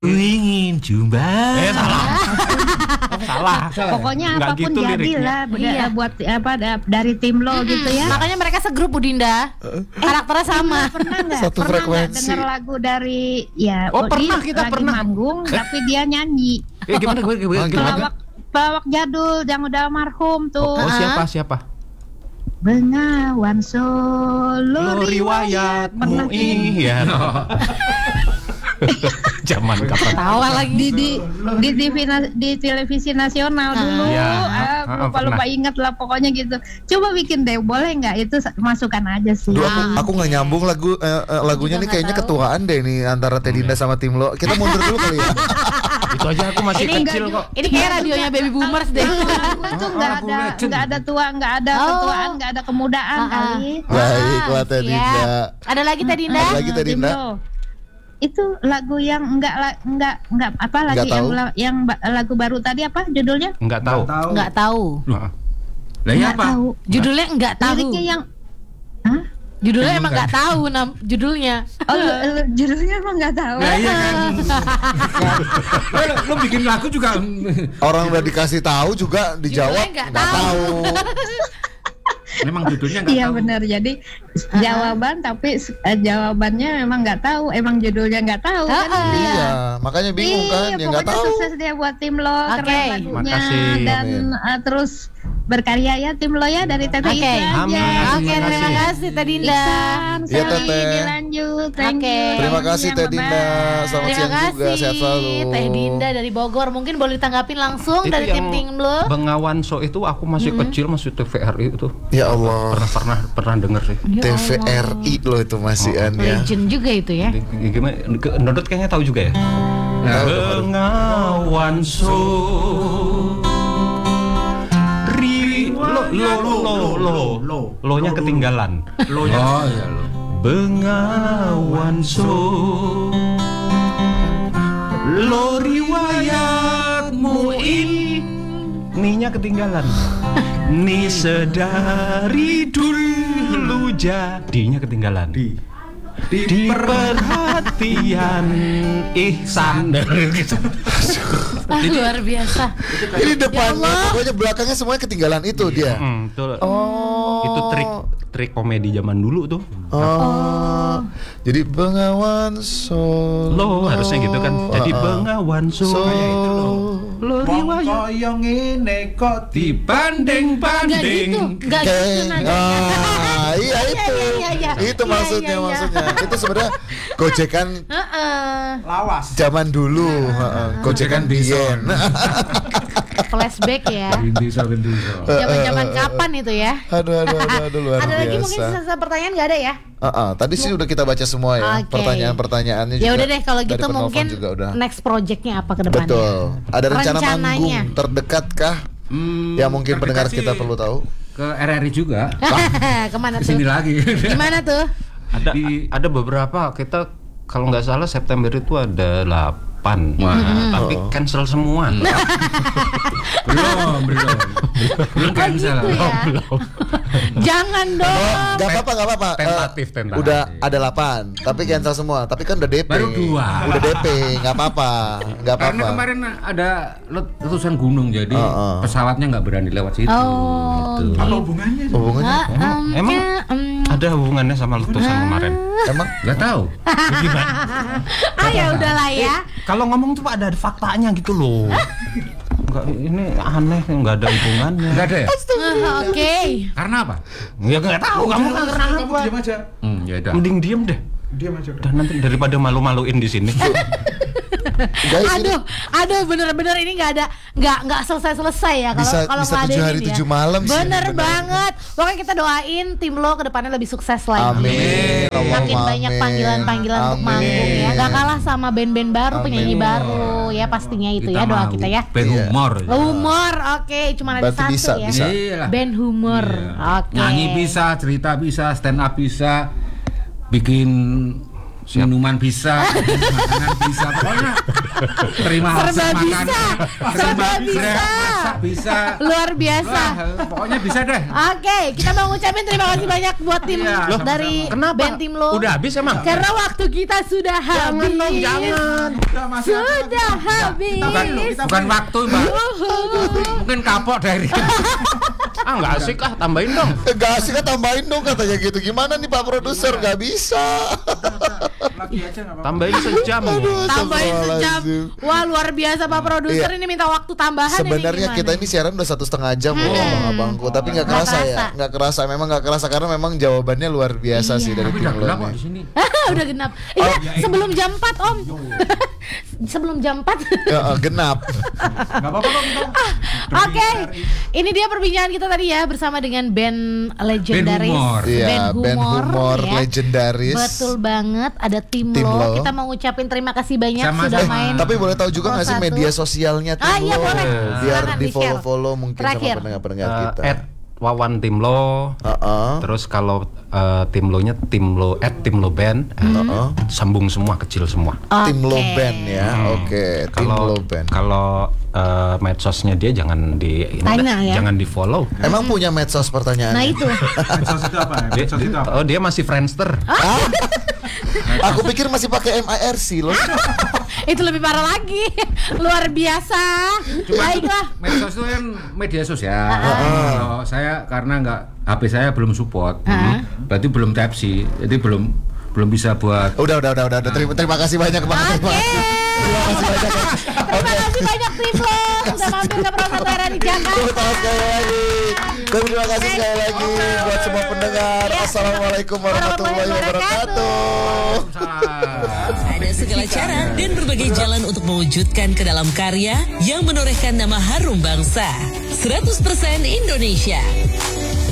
ingin jumpa. Salah. Pokoknya Nggak apapun gitu jadilah Iya. buat dari tim lo gitu ya. Makanya mereka segrup Budinda. Karakternya sama. Pernah nggak? Satu frekuensi. Dengar lagu dari ya? Oh, pernah, dia kita lagi pernah. manggung, tapi dia nyanyi. Gimana? Pelawak jadul yang udah almarhum tuh. Oh, siapa? Bengawan Solo Riwayatmu iya. Zaman kapan? Tawa lagi. di televisi nasional dulu. Iya. Lupa ingat lah pokoknya gitu. Coba bikin deh, boleh nggak? Itu masukan aja sih. Duh, aku nggak nyambung lagunya nih, kayaknya ketuaan deh nih antara Tedinda sama tim lo. Kita mundur dulu kali ya. Itu aja aku masih kecil kok. Ini kayak radionya Baby Boomers deh. Lagu itu nggak ada tua, nggak ada ketuaan, nggak ada kemudaan kali. Baiklah Tedinda. Ada lagi Tedinda? Ada lagi Tedinda. Itu lagu yang enggak apa lagi yang lagu baru tadi apa judulnya? Enggak tahu. Enggak tahu. Lah Enggak apa? tahu. Judulnya enggak tahu. Liriknya yang Hah? Judulnya emang enggak tahu judulnya. Oh, judulnya emang enggak tahu. Nah, iya kan. Lo bikin lagu juga Orang udah dikasih tahu juga dijawab Judulnya nggak nggak tahu. memang judulnya nggak Iya tahu. benar. Jadi jawaban tapi jawabannya memang nggak tahu. Emang judulnya nggak tahu kan dia. Iya, makanya bingung kan, ya nggak pokoknya tahu. sukses dia buat tim lo, keren lagunya. Makasih. Dan terus berkarya ya tim lo ya dari Tete Oke. itu aja. Amin. Oke, terima kasih Tedinda. Iksan, Iya, Sally, Teteh. dilanjut. Thank Oke. you. Terima kasih Yang Tedinda. bye-bye. Selamat Terima siang juga, kasih sehat selalu. Teh Dinda dari Bogor. Mungkin boleh ditanggapin langsung dari tim lo. Bengawan So itu aku masih kecil, masih TVRI itu. Ya Allah, Pernah denger sih. TVRI lo itu masih an ya. Legend juga itu ya. Gimana? Nodot kayaknya tahu juga ya. Bengawan So lo nya ketinggalan. Oh iya lo. Bengawan So lo riwayatmu ini-nya ketinggalan. Ni sedari dulu jadinya ketinggalan. Di perhatian ihsan gitu. Luar biasa. Ini depannya, pokoknya belakangnya semuanya ketinggalan itu dia. Betul. Oh. Itu trik komedi zaman dulu tuh. Oh. Jadi Bengawan Solo. Lo harusnya gitu kan. Jadi Bengawan Solo. itu lo. Lo riwayat. Kaya ngene kok dibanding-banding. Enggak gitu nadanya. Iya itu. Iya. Itu maksudnya. Itu sebenarnya gojekan Lawas. zaman dulu, gojekan biyen. Flashback ya. Rindiso. Zaman-zaman kapan itu ya? Aduh luar Ada biasa. lagi mungkin sisa pertanyaan nggak ada ya? Tadi sih udah kita baca semua ya. Oke. Pertanyaan-pertanyaannya juga. Ya udah deh kalau dari gitu penelpon mungkin juga udah. next projectnya apa ke depannya? Betul. Ada rencana Rencananya. manggung terdekat kah? Ya mungkin pendengar terdekat kita sih. perlu tahu. Ke RRI juga. Kemana tuh? Kesini lagi. Gimana tuh? Ada beberapa, kita kalau nggak salah September itu ada 8. Tapi cancel semua. Belum cancel. Gitu ya? Jangan dong. Gak apa-apa. Tentatif. Udah ada 8, tapi cancel semua. Tapi kan udah DP. Baru 2. Udah DP, nggak apa-apa. Karena kemarin ada letusan gunung, jadi pesawatnya nggak berani lewat situ. Oh, gitu. gitu. Hubungannya? Emang ada hubungannya sama letusan kemarin? Emang Nggak tahu. Ya udahlah ya. Kalau ngomong tuh Pak ada faktanya gitu loh. Enggak, ini aneh, nggak ada hubungannya. Nggak ada ya? Oke. Karena apa? Ya nggak tahu kamu kan kenapa. Diam aja. Ya udah. Mending diem deh. Diam aja. Dan nanti daripada malu-maluin di sini. guys, ini Aduh, bener-bener ini nggak selesai ya kalau bisa 7 ngadain hari ini 7 ya. malam sih. Bener banget. Pokoknya kita doain tim lo ke depannya lebih sukses lah. Amin. Makin Allahumma banyak amin. panggilan-panggilan untuk Amin. manggung ya. Gak kalah sama band-band baru, Amin. penyanyi baru ya pastinya itu ya doa kita ya. Band humor. Humor, oke, cuma ada Berarti satu ya. bisa. Iyalah. Band humor, oke. Nyanyi bisa, cerita bisa, stand up bisa, bikin minuman bisa, bikin makanan bisa, pokoknya Terima Serba hasil bisa. makan. Serba bisa. Bisa. Luar biasa. Wah, pokoknya bisa deh. Oke, kita mau ngucapin terima kasih banyak buat tim Iya. dari band tim lo. Udah habis emang? Karena waktu kita sudah habis. Jangan. Sudah habis. Bukan waktu, Mbak. Mungkin kapok dari. Nggak asik tambahin dong. Gak asik kan tambahin dong katanya gitu. Gimana nih Pak Produser? Gak bisa. Tambahin sejam. Tambahin sejam. Wah, luar biasa Pak Produser, Iya. ini minta waktu tambahan. Sebenarnya ini kita ini siaran udah 1,5 jam loh abang-abangku, tapi nggak kerasa ya, nggak kerasa, memang nggak kerasa karena memang jawabannya luar biasa sih dari Tapi tim udah lo gelap kok nih. di sini. Udah genap. Iya, sebelum jam 4 Om. Sebelum jam 4. Ya, genap. Enggak apa-apa kok kita. Oke, ini dia perbincangan kita tadi ya bersama dengan band legendaris, humor. Iya, band humor ya. legendaris. Betul banget, ada tim Tim lo. Lo. Kita mau ngucapin terima kasih banyak Sama-sama. sudah main. Tapi boleh tahu juga nggak sih 01? media sosialnya tim Iya, lo, boleh. biar Silakan di di-share. follow mungkin Terakhir. sama pendengar-pendengar kita. Wawan Timlo. Terus kalau Timlonya Timlo @Timlo Band. Sambung semua, kecil semua. Tim lo Oke. band ya, oke. Tim lo band. Kalau medsosnya dia jangan Tanya ya. jangan di follow. Emang punya medsos pertanyaan? Nah itu. Medsos itu apa? Medsos itu apa? Dia masih Friendster. Aku pikir masih pakai MIRC loh. Itu lebih parah lagi. Luar biasa. Baiklah. Medsos itu kan media sosial. Kalau saya karena HP saya belum support, berarti belum Type-C, jadi belum bisa buat. Udah. Terima kasih banyak Bang. Oke. Terima kasih banyak tim lo sudah mampir ke Promotera di Jakarta. Terima kasih sekali lagi buat semua pendengar. Assalamualaikum warahmatullahi wabarakatuh. Ada segala cara dan berbagai jalan untuk mewujudkan ke dalam karya yang menorehkan nama harum bangsa. 100% Indonesia.